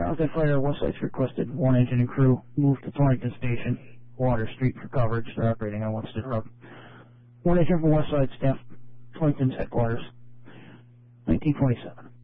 Outlet Fire Westside's requested 1 engine and crew move to Torrington Station, Water Street for coverage. They're operating on Webster Road. 1 engine from Westside staff, Torrington's headquarters, 1927.